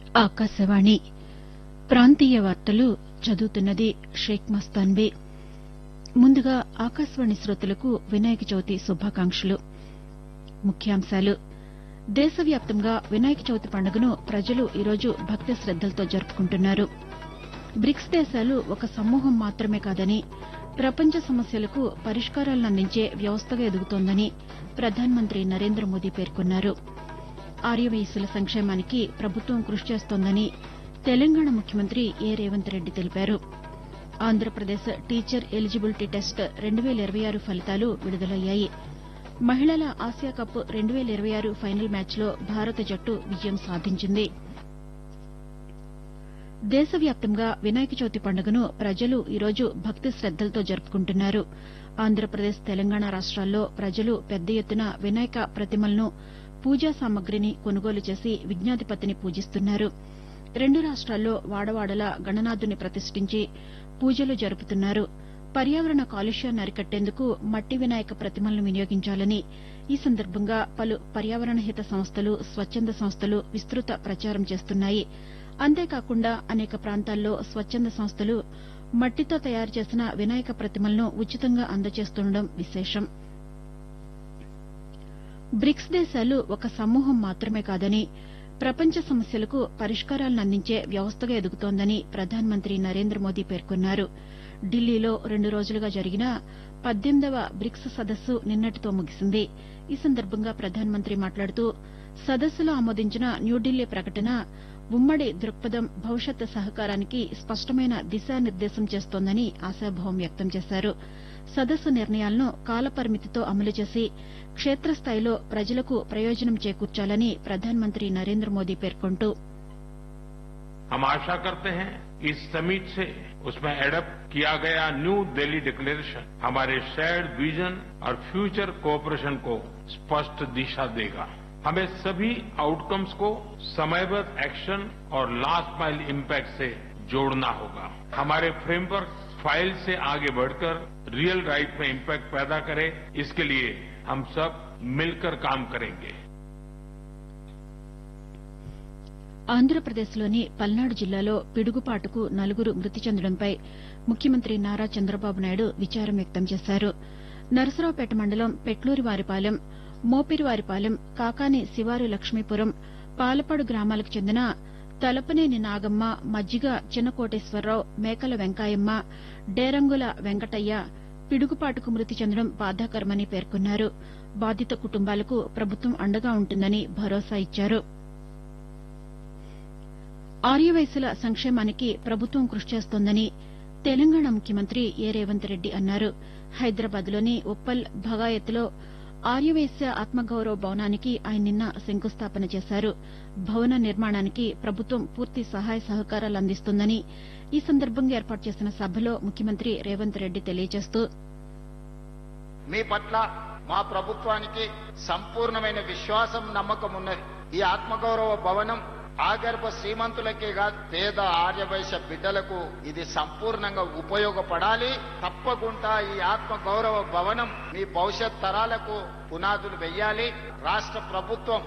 ఆకాశవాణి ప్రాంతీయ వార్తలు చదువుతున్నది షేక్ మస్తాన్బీ. ముందుగా ఆకాశవాణి శ్రోతలకు వినాయక చవితి శుభాకాంక్షలు. ముఖ్యాంశాలు. దేశవ్యాప్తంగా వినాయక చవితి పండుగను ప్రజలు ఈరోజు భక్తి శ్రద్దలతో జరుపుకుంటున్నారు. బ్రిక్స్ దేశాలు ఒక సమూహం మాత్రమే కాదని, ప్రపంచ సమస్యలకు పరిష్కారాలనందించే వ్యవస్థగా ఎదుగుతోందని ప్రధానమంత్రి నరేంద్ర మోదీ పేర్కొన్నారు. ఆర్యవైశ్యుల సంక్షేమానికి ప్రభుత్వం కృషి చేస్తోందని తెలంగాణ ముఖ్యమంత్రి ఏ రేవంత్ రెడ్డి తెలిపారు. ఆంధ్రప్రదేశ్ టీచర్ ఎలిజిబిలిటీ టెస్ట్ 2026 ఫలితాలు విడుదలయ్యాయి. మహిళల ఆసియా కప్ 2026 ఫైనల్ మ్యాచ్లో భారత జట్టు విజయం సాధించింది. దేశవ్యాప్తంగా వినాయక చవితి పండుగను ప్రజలు ఈరోజు భక్తి శ్రద్దలతో జరుపుకుంటున్నారు. ఆంధ్రప్రదేశ్, తెలంగాణ రాష్ట్రాల్లో ప్రజలు పెద్ద ఎత్తున వినాయక ప్రతిమలను, పూజా సామగ్రిని కొనుగోలు చేసి విఘ్నాధిపతిని పూజిస్తున్నారు. రెండు రాష్ట్రాల్లో వాడవాడలా గణనాథుని ప్రతిష్ఠించి పూజలు జరుపుతున్నారు. పర్యావరణ కాలుష్యాన్ని అరికట్టేందుకు మట్టి వినాయక ప్రతిమలను వినియోగించాలని ఈ సందర్భంగా పలు పర్యావరణ హిత సంస్థలు, స్వచ్చంద సంస్థలు విస్తృత ప్రచారం చేస్తున్నాయి. అంతేకాకుండా అనేక ప్రాంతాల్లో స్వచ్చంద సంస్థలు మట్టితో తయారు చేసిన వినాయక ప్రతిమలను ఉచితంగా అందజేస్తుండడం విశేషం. బ్రిక్స్ దేశాలు ఒక సమూహం మాత్రమే కాదని, ప్రపంచ సమస్యలకు పరిష్కారాలను అందించే వ్యవస్థగా ఎదుగుతోందని ప్రధానమంత్రి నరేంద్ర మోదీ పేర్కొన్నారు. ఢిల్లీలో 2 రోజులుగా జరిగిన 18వ బ్రిక్స్ సదస్సు నిన్నటితో ముగిసింది. ఈ సందర్భంగా ప్రధానమంత్రి మాట్లాడుతూ, సదస్సులో ఆమోదించిన న్యూఢిల్లీ ప్రకటన ఉమ్మడి దృక్పథం భవిష్యత్ సహకారానికి స్పష్టమైన దిశానిర్దేశం చేస్తోందని ఆశాభావం వ్యక్తం చేశారు. సదస్సు నిర్ణయాలను కాలపరిమితితో అమలు చేసి క్షేత్రస్థాయిలో ప్రజలకు ప్రయోజనం చేకూర్చాలని ప్రధానమంత్రి నరేంద్ర మోదీ పేర్కొంటూ, हम आशा करते हैं इस समिट से उसमें एडप्ट किया गया न्यू दिल्ली डिक्लेरेशन हमारे शेयर्ड विजन और फ्यूचर कोऑपरेशन को स्पष्ट दिशा देगा. हमें सभी आउटकम्स को समयबद्ध एक्शन और लास्ट माइल इम्पैक्ट से जोड़ना होगा. हमारे फ्रेमवर्क फाइल से आगे बढ़कर रियल राइट में इम्पैक्ट पैदा करे, इसके लिए हम सब मिलकर काम करेंगे. ఆంధ్రప్రదేశ్లోని పల్నాడు జిల్లాలో పిడుగుపాటుకు 4 మృతి చెందడంపై ముఖ్యమంత్రి నారా చంద్రబాబు నాయుడు విచారం వ్యక్తం చేశారు. నరసరావుపేట మండలం పెట్లూరివారిపాలెం, మోపిరివారిపాలెం, కాకాని శివారు లక్ష్మీపురం, పాలపాడు గ్రామాలకు చెందిన తలపనేని నాగమ్మ, మజ్జిగ చిన్నకోటేశ్వరరావు, మేకల వెంకాయమ్మ, డేరంగుల వెంకటయ్య పిడుగుపాటుకు మృతి చెందడం బాధాకరమని పేర్కొన్నారు. బాధిత కుటుంబాలకు ప్రభుత్వం అండగా ఉంటుందని భరోసా ఇచ్చారు. ఆర్యవైశ్యుల సంక్షేమానికి ప్రభుత్వం కృషి చేస్తోందని తెలంగాణ ముఖ్యమంత్రి ఏ రేవంత్ రెడ్డి అన్నారు. హైదరాబాద్లోని ఉప్పల్ భగాయత్లో ఆర్యవైశ్య ఆత్మగౌరవ భవనానికి ఆయన నిన్న శంకుస్థాపన చేశారు. భవన నిర్మాణానికి ప్రభుత్వం పూర్తి సహాయ సహకారాలు అందిస్తుందని ఈ సందర్భంగా ఏర్పాటు చేసిన సభలో ముఖ్యమంత్రి రేవంత్ రెడ్డి తెలియజేస్తూ, మీ పట్ల మా ప్రభుత్వానికి సంపూర్ణమైన విశ్వాసం, నమ్మకం ఉన్నది. ఈ ఆత్మగౌరవ భవనం ఆగర్భ శ్రీమంతులకే కాదు, పేద ఆర్యవైశ్య బిడ్డలకు ఇది సంపూర్ణంగా ఉపయోగపడాలి. తప్పకుండా ఈ ఆత్మ గౌరవ భవనం మీ భవిష్యత్ తరాలకు పునాదులు వెయ్యాలి. రాష్ట్ర ప్రభుత్వం